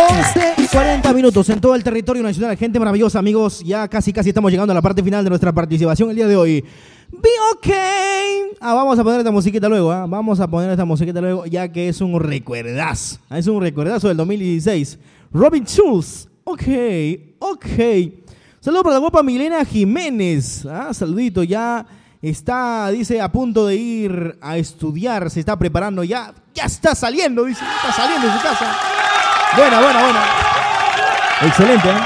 11:40 minutos en todo el territorio nacional. Gente maravillosa, amigos. Ya casi estamos llegando a la parte final de nuestra participación el día de hoy. Be okay. Vamos a poner esta musiquita luego, Vamos a poner esta musiquita luego, ya que es un recuerdazo. Es un recuerdazo del 2016. Robin Schulz. Ok. Saludos para la guapa Milena Jiménez. Saludito, ya está, dice, a punto de ir a estudiar. Se está preparando, ya está saliendo, dice. Está saliendo de su casa. Buena. Excelente,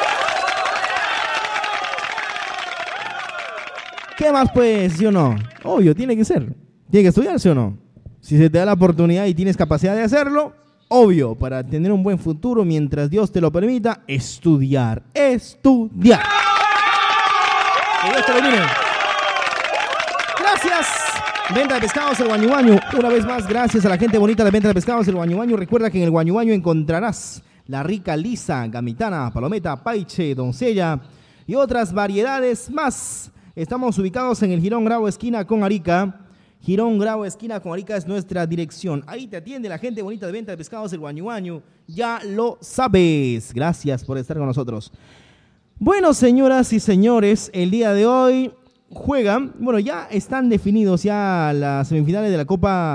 ¿Qué más, pues, sí o no? Obvio, tiene que ser. Tiene que estudiar, ¿sí o no? Si se te da la oportunidad y tienes capacidad de hacerlo, obvio, para tener un buen futuro, mientras Dios te lo permita, estudiar. Que Dios te bendiga. Gracias. Venta de pescados El Guañu Guañu. Una vez más, gracias a la gente bonita de Venta de pescados El Guañu Guañu. Recuerda que en el Guañu Guañu encontrarás la rica lisa, gamitana, palometa, paiche, doncella y otras variedades más. Estamos ubicados en el Girón Grau esquina con Arica. Girón Grau esquina con Arica es nuestra dirección. Ahí te atiende la gente bonita de Venta de pescados El Guañu Guañu. Ya lo sabes. Gracias por estar con nosotros. Bueno, señoras y señores, el día de hoy juegan, ya están definidos ya las semifinales de la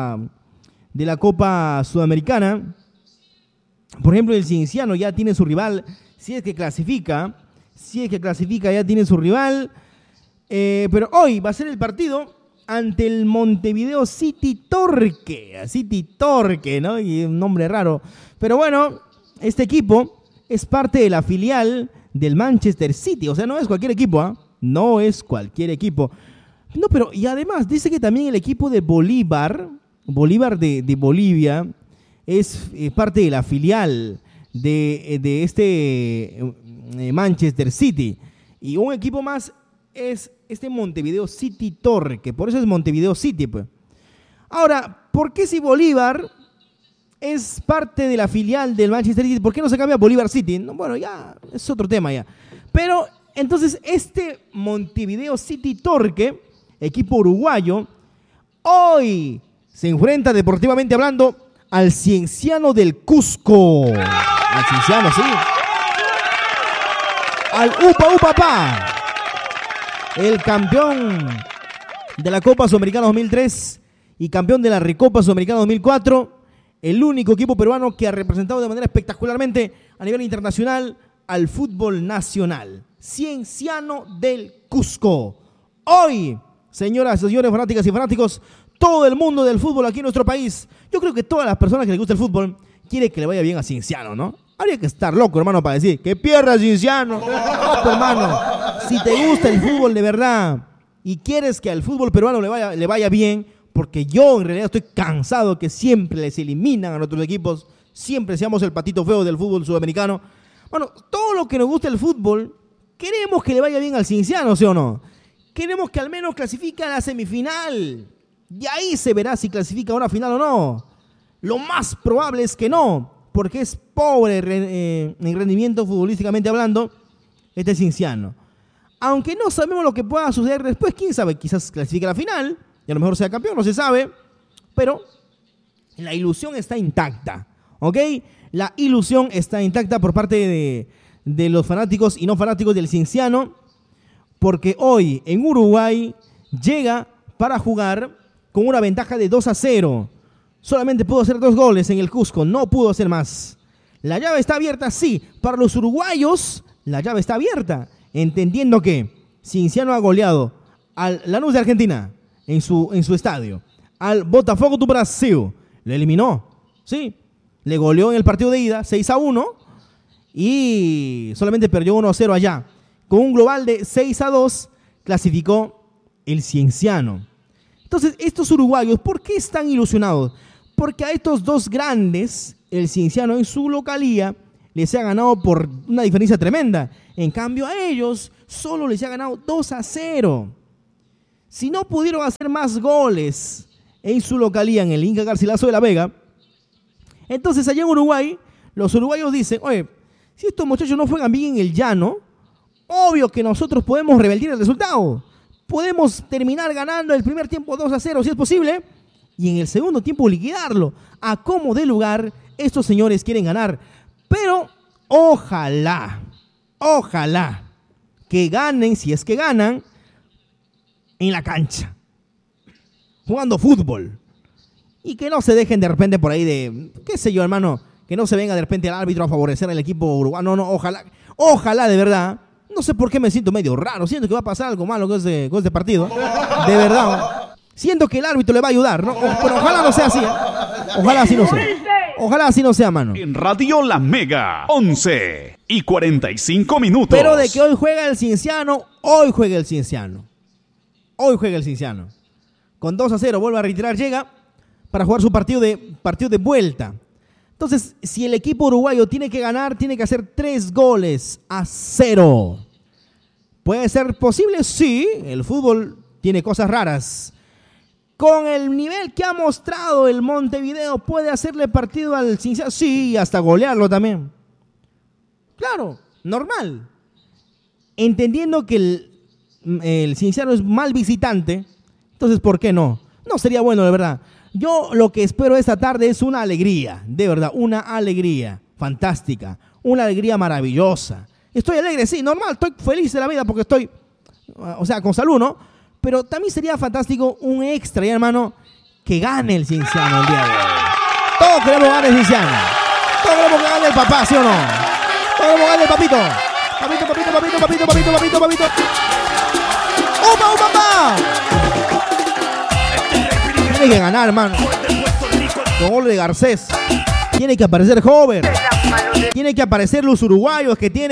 Copa Sudamericana. Por ejemplo, el Cienciano ya tiene su rival, si es que clasifica ya tiene su rival. Pero hoy va a ser el partido ante el Montevideo City Torque, ¿no? Y un nombre raro. Pero bueno, este equipo es parte de la filial del Manchester City. O sea, no es cualquier equipo, No es cualquier equipo. No, pero y además dice que también el equipo de Bolívar de Bolivia, es parte de la filial de este Manchester City. Y un equipo más es este Montevideo City Torque, por eso es Montevideo City, pues. Ahora, ¿por qué si Bolívar es parte de la filial del Manchester City, por qué no se cambia a Bolívar City? No, bueno, ya es otro tema ya. Pero entonces este Montevideo City Torque, equipo uruguayo, hoy se enfrenta deportivamente hablando al Cienciano del Cusco. Al Cienciano, sí. Al Upa, el campeón de la Copa Sudamericana 2003 y campeón de la Recopa Sudamericana 2004, el único equipo peruano que ha representado de manera espectacularmente a nivel internacional al fútbol nacional. Cienciano del Cusco. Hoy, señoras y señores, fanáticas y fanáticos, todo el mundo del fútbol aquí en nuestro país, yo creo que todas las personas que les gusta el fútbol quieren que le vaya bien a Cienciano, ¿no? Habría que estar loco, hermano, para decir que pierda Cienciano. No, hermano, si te gusta el fútbol de verdad y quieres que al fútbol peruano le vaya bien, porque yo en realidad estoy cansado que siempre les eliminan a nuestros equipos, siempre seamos el patito feo del fútbol sudamericano. Bueno, todo lo que nos gusta el fútbol, queremos que le vaya bien al Cienciano, ¿sí o no? Queremos que al menos clasifique a la semifinal. Y ahí se verá si clasifica a una final o no. Lo más probable es que no, porque es pobre en rendimiento futbolísticamente hablando este Cienciano. Aunque no sabemos lo que pueda suceder después, quién sabe, quizás clasifique a la final y a lo mejor sea campeón, no se sabe, pero la ilusión está intacta, ¿ok? La ilusión está intacta por parte de los fanáticos y no fanáticos del Cienciano, porque hoy en Uruguay llega para jugar con una ventaja de 2-0. Solamente pudo hacer 2 goles en el Cusco, no pudo hacer más. La llave está abierta, sí, para los uruguayos, la llave está abierta, entendiendo que Cienciano ha goleado al Lanús de Argentina en su estadio, al Botafogo do Brasil, le eliminó, sí, le goleó en el partido de ida 6-1 y solamente perdió 1-0 allá. Con un global de 6-2 clasificó el Cienciano. Entonces, estos uruguayos, ¿por qué están ilusionados? Porque a estos dos grandes, el Cienciano en su localía, les ha ganado por una diferencia tremenda. En cambio, a ellos solo les ha ganado 2-0. Si no pudieron hacer más goles en su localía, en el Inca Garcilaso de la Vega, entonces allá en Uruguay, los uruguayos dicen, oye, si estos muchachos no juegan bien en el llano, obvio que nosotros podemos revertir el resultado. Podemos terminar ganando el primer tiempo 2-0 si es posible y en el segundo tiempo liquidarlo. A como de lugar, estos señores quieren ganar. Pero ojalá que ganen, si es que ganan, en la cancha, jugando fútbol. Y que no se dejen de repente por ahí de, qué sé yo, hermano, que no se venga de repente el árbitro a favorecer al equipo uruguayo. No, ojalá de verdad. No sé por qué me siento medio raro. Siento que va a pasar algo malo con este partido. De verdad. Siento que el árbitro le va a ayudar, ¿no? Pero ojalá no sea así. Ojalá así no sea. Ojalá así no sea, mano. En Radio La Mega, 11:45. Pero de que hoy juega el Cienciano, hoy juega el Cienciano. Con 2-0 vuelve a retirar, llega para jugar su partido de vuelta. Entonces, si el equipo uruguayo tiene que ganar, tiene que hacer 3-0. ¿Puede ser posible? Sí, el fútbol tiene cosas raras. Con el nivel que ha mostrado el Montevideo, ¿puede hacerle partido al Cienciano? Sí, hasta golearlo también. Claro, normal. Entendiendo que el Cienciano es mal visitante, entonces, ¿por qué no? No sería bueno, de verdad. Yo lo que espero esta tarde es una alegría, de verdad, una alegría fantástica, una alegría maravillosa. Estoy alegre, sí, normal, estoy feliz de la vida porque estoy, con salud, ¿no? Pero también sería fantástico un extra, ya, hermano, que gane el Cienciano el día de hoy. Todos queremos ganar el Cienciano. Todos queremos que gane el papá, ¿sí o no? Todos queremos ganar el papito. Papito. ¡Opa, papá! Tiene que ganar, hermano. Con gol de Garcés. Tiene que aparecer Hover. Tiene que aparecer los uruguayos que tienen